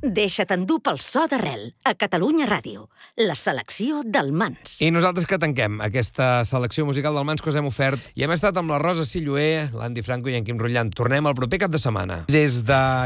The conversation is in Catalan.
Deixa't endur pel so d'arrel, a Catalunya Ràdio, la selecció del Mans. I nosaltres que tanquem aquesta selecció musical del Mans que us hem ofert i hem estat amb la Rosa Silloé, l'Andy Franco i en Quim Rotllant. Tornem el proper cap de setmana. Des de